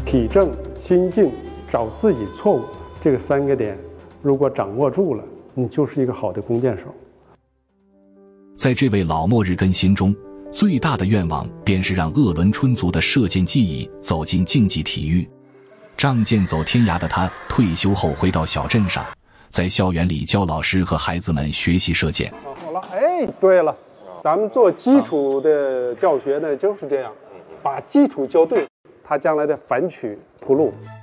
体正、心静、找自己错误这个3个点，如果掌握住了，你就是一个好的弓箭手。 在这位老末日根心中，最大的愿望便是让鄂伦春族的射箭技艺走进竞技体育。仗剑走天涯的他退休后回到小镇上，在校园里教老师和孩子们学习射箭。 好了，哎，对了，咱们做基础的教学呢，就是这样，把基础教对，他将来的反曲铺路。